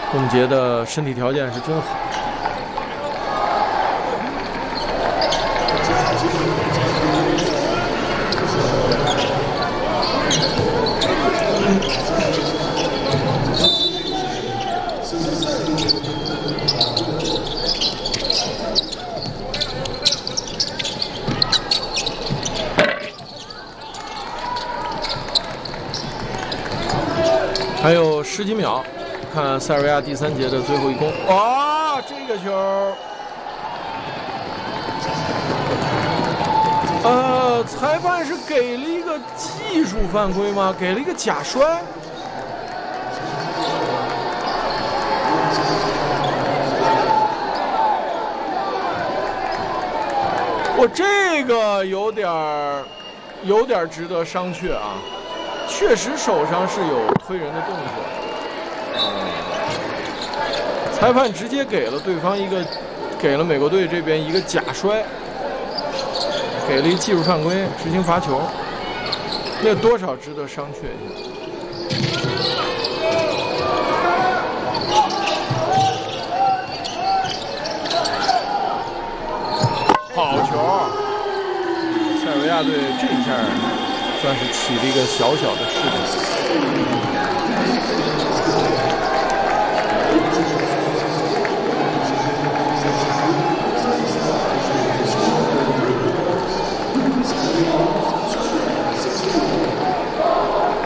贡杰的身体条件是真好。还有10几秒，看塞尔维亚第3节的最后一攻。哇，这个球，裁判是给了一个技术犯规吗？给了一个假摔。我这个有点值得商榷啊。确实手上是有推人的动作，裁判直接给了对方给了美国队这边一个假摔，给了一技术犯规，执行罚球，那多少值得商榷一下。好球！塞尔维亚队这一下算是起了一个小小的势头。